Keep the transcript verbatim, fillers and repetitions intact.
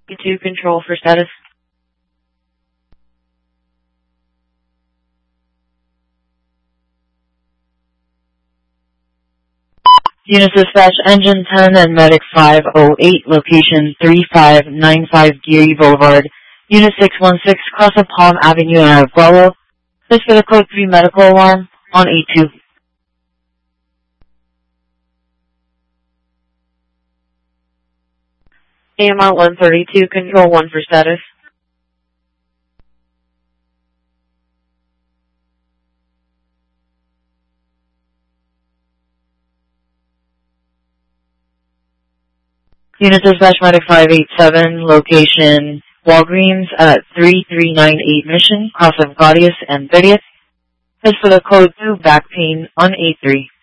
two control for status. Unit Dispatch, Engine ten and Medic five oh eight, location three five nine five Geary Boulevard, Unit six one six, cross of Palm Avenue and Agualo. Please for the code three medical alarm on eight two. A M R one thirty-two, control one for status. Unit Dispatch, Medic five eight seven, location Walgreens at three three nine eight Mission, cross of Gaudius and thirtieth. Please for the code two back pain on eight three.